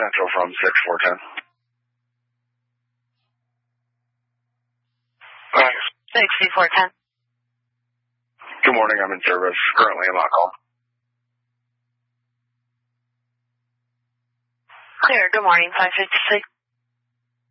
Central from 6410. Thanks. 6410. Good morning, I'm in service. Currently in lock call. Clear, good morning, 556.